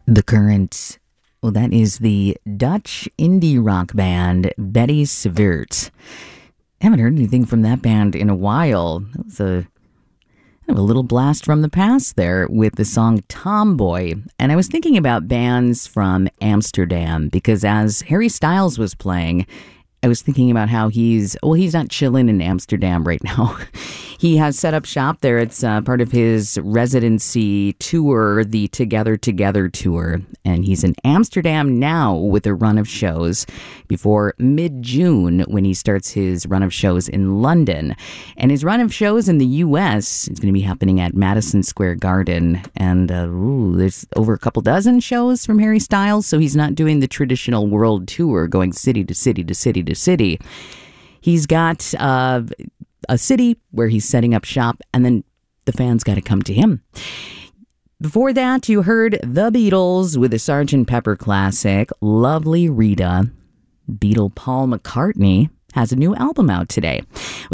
The Current. Well, that is the Dutch indie rock band Betty Sweert. Haven't heard anything from that band in a while. That was a little blast from the past there with the song Tomboy. And I was thinking about bands from Amsterdam because as Harry Styles was playing, I was thinking about how he's not chilling in Amsterdam right now. He has set up shop there. It's part of his residency tour, the Together Together tour. And he's in Amsterdam now with a run of shows before mid-June when he starts his run of shows in London. And his run of shows in the U.S. is going to be happening at Madison Square Garden. And there's over a couple dozen shows from Harry Styles. So he's not doing the traditional world tour going city to city to city to city. He's got a city where he's setting up shop, and then the fans got to come to him. Before that, you heard The Beatles with a Sgt. Pepper classic, Lovely Rita. Beatle Paul McCartney has a new album out today.